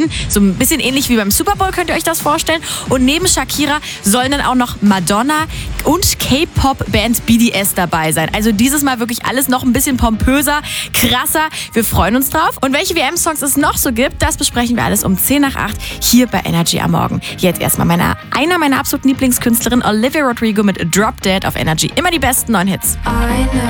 Artisten. So ein bisschen ähnlich wie beim Super Bowl, könnt ihr euch das vorstellen. Und neben Shakira sollen dann auch noch Madonna und K-Pop-Band BTS dabei sein. Also dieses Mal wirklich alles noch ein bisschen pompöser, krasser. Wir freuen uns drauf. Und welche WM-Songs es noch so gibt, das besprechen wir alles um 10 nach 8 hier bei Energy am Morgen. Jetzt erstmal einer meiner absoluten Lieblingskünstlerinnen, Olivia Rodrigo mit Drop Dead auf Energy. Immer die besten neuen Hits.